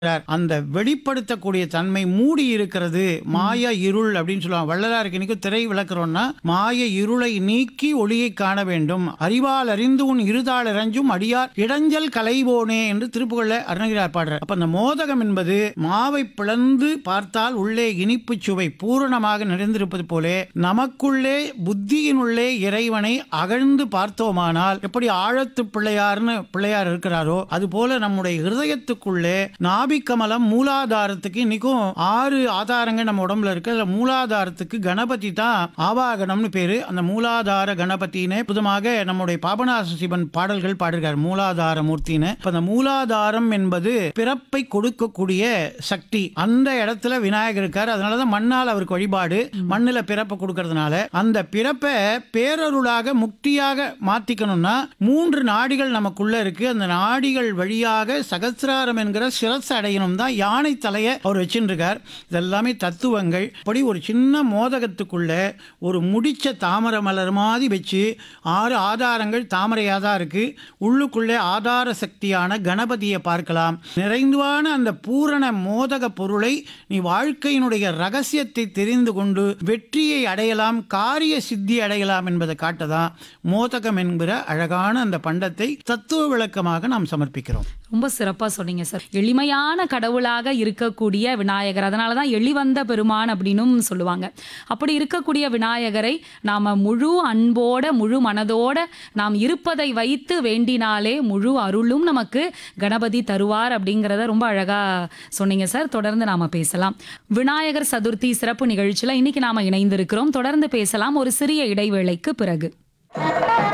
அந்த வெளிப்படுத்தக்கூடிய தன்மை மூடி இருக்கிறது. மாய இருள் அப்படின்னு சொல்லுவாங்க. வள்ளலாருக்கு இன்னைக்கு திரை விளக்குறோம்னா மாய இருளை நீக்கி ஒளியை காண வேண்டும். அறிவால் அறிந்து உன் இருதாள் இறஞ்சும் அடியார் இடைஞ்சல் கலைவோனே என்று திருப்புகழ்ல அருணகிரியார் பாடுறார். அப்ப அந்த மோதகம் என்பது மாவை பிளந்து பார்த்தால் உள்ளே இனிப்பு சுவை பூரணமாக நிறைந்திருப்பது போலே நமக்குள்ளே புத்தியினுள்ளே இறைவனை அகழ்ந்து பார்த்தோமானால் எப்படி ஆழத்து பிள்ளையார்னு பிள்ளையார் இருக்கிறாரோ அது போல நம்முடைய ஹிருதயத்துக்குள்ளே நாபிக்கமலம் மூலாதாரத்துக்கு இன்னைக்கும் 6 ஆதாரங்கள் நம்ம உடம்புல இருக்கு. அதுல மூலாதாரத்துக்கு கணபதி தான் ஆவாகனம்னு பேரு. அந்த மூலாதார கணபதினே புதுமாக நம்முடைய பாபநாச சிவன் பாடல்கள் பாடிருக்கார் மூலாதார மூர்த்தின்னு. அந்த மூலாதாரம் என்பது பிறப்பை கொடுக்கக்கூடிய சக்தி. அந்த இடத்துல விநாயகர் இருக்கார். அதனாலதான் மண்ணால் அவருக்கு வழிபாடு. மண்ணுல பிறப்பை கொடுக்கறதுனால அந்த பிறப்பை பேரருளாக முக்தியாக மாத்திக்கணும்னா 3 நாடிகள் நமக்குள்ள இருக்கு. அந்த நாடிகள் வழியாக சகசிராரம் என்கிற சிரஸ் அடையணும் தான் யானை தலையை அவர் வச்சுருக்கார். இதெல்லாமே தத்துவங்கள். அப்படி ஒரு சின்ன மோதகத்துக்குள்ள ஒரு முடிச்ச தாமரை மலர் மாதிரி வச்சு 6 ஆதாரங்கள் தாமரையாக தான் இருக்கு. உள்ளுக்குள்ளே ஆதார சக்தியான கணபதியை பார்க்கலாம். நிறைவான அந்த பூரண மோதக பொருளை நீ வாழ்க்கையினுடைய ரகசியத்தை தெரிந்து கொண்டு வெற்றியை அடையலாம், காரிய சித்தி அடையலாம் என்பதை காட்டதான் மோதகம் என்கிற அழகான அந்த பண்டத்தை தத்துவ விளக்கமாக நாம் சமர்ப்பிக்கிறோம். ரொம்ப சிறப்பா சொன்னீங்க சார். எளிமையான கடவுளாக இருக்கக்கூடிய விநாயகர், அதனாலதான் எளிவந்த பெருமான் அப்படின்னும் சொல்லுவாங்க. அப்படி இருக்கக்கூடிய விநாயகரை நாம முழு அன்போட முழு மனதோட நாம் இருப்பதை வைத்து வேண்டினாலே முழு அருளும் நமக்கு கணபதி தருவார் அப்படிங்கிறத ரொம்ப அழகா சொன்னீங்க சார். தொடர்ந்து நாம பேசலாம். விநாயகர் சதுர்த்தி சிறப்பு நிகழ்ச்சியில இன்னைக்கு நாம இணைந்திருக்கிறோம். தொடர்ந்து பேசலாம் ஒரு சிறிய இடைவேளைக்கு பிறகு.